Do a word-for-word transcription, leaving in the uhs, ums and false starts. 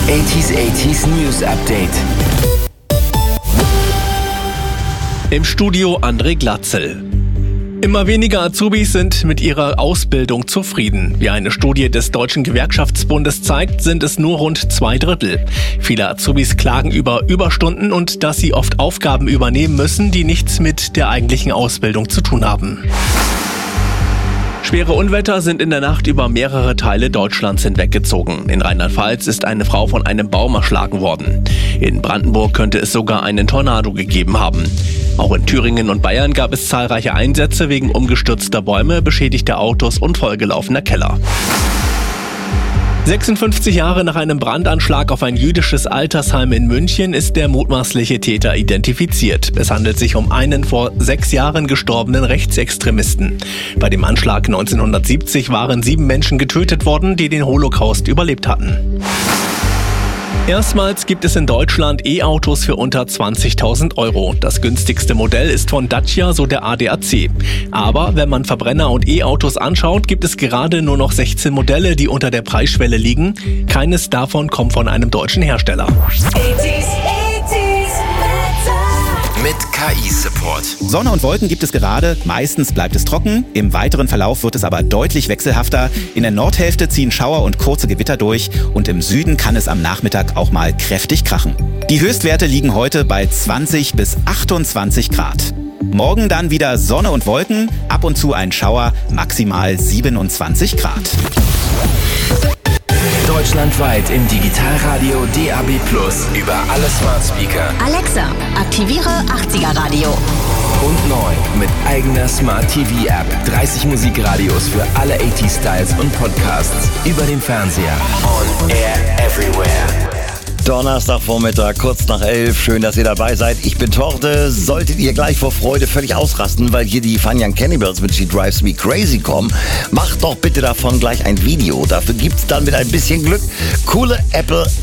achtziger achtziger News Update. Im Studio André Glatzel. Immer weniger Azubis sind mit ihrer Ausbildung zufrieden. Wie eine Studie des Deutschen Gewerkschaftsbundes zeigt, sind es nur rund zwei Drittel. Viele Azubis klagen über Überstunden und dass sie oft Aufgaben übernehmen müssen, die nichts mit der eigentlichen Ausbildung zu tun haben. Schwere Unwetter sind in der Nacht über mehrere Teile Deutschlands hinweggezogen. In Rheinland-Pfalz ist eine Frau von einem Baum erschlagen worden. In Brandenburg könnte es sogar einen Tornado gegeben haben. Auch in Thüringen und Bayern gab es zahlreiche Einsätze wegen umgestürzter Bäume, beschädigter Autos und vollgelaufener Keller. sechsundfünfzig Jahre nach einem Brandanschlag auf ein jüdisches Altersheim in München ist der mutmaßliche Täter identifiziert. Es handelt sich um einen vor sechs Jahren gestorbenen Rechtsextremisten. Bei dem Anschlag neunzehnhundertsiebzig waren sieben Menschen getötet worden, die den Holocaust überlebt hatten. Erstmals gibt es in Deutschland E-Autos für unter zwanzigtausend Euro. Das günstigste Modell ist von Dacia, so der A D A C. Aber wenn man Verbrenner- und E-Autos anschaut, gibt es gerade nur noch sechzehn Modelle, die unter der Preisschwelle liegen. Keines davon kommt von einem deutschen Hersteller. Mit K I-Support. Sonne und Wolken gibt es gerade, meistens bleibt es trocken, im weiteren Verlauf wird es aber deutlich wechselhafter. In der Nordhälfte ziehen Schauer und kurze Gewitter durch und im Süden kann es am Nachmittag auch mal kräftig krachen. Die Höchstwerte liegen heute bei zwanzig bis achtundzwanzig Grad. Morgen dann wieder Sonne und Wolken, ab und zu ein Schauer, maximal siebenundzwanzig Grad. Deutschlandweit im Digitalradio D A B plus, über alle Smart Speaker. Alexa, aktiviere achtziger Radio. Und neu mit eigener Smart T V-App. dreißig Musikradios für alle achtziger Styles und Podcasts über dem Fernseher. On air everywhere. Donnerstagvormittag, kurz nach elf. Schön, dass ihr dabei seid. Ich bin Torte. Solltet ihr gleich vor Freude völlig ausrasten, weil hier die Fun Young Cannibals mit She Drives Me Crazy kommen, macht doch bitte davon gleich ein Video. Dafür gibt's dann mit ein bisschen Glück coole Apple